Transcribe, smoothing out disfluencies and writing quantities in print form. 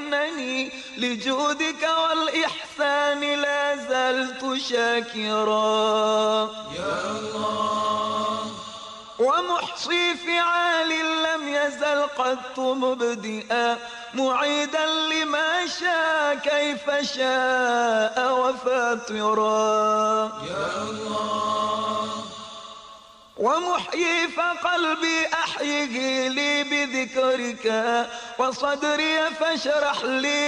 أنني لجودك والإحسان لا زلت شاكرا يا الله. ومحصي فعال لم يزل قط مبدئا معيدا لما شاء كيف شاء وفاطرا يا الله. ومحيي فقلبي أحيه لي بذكرك وصدري فاشرح لي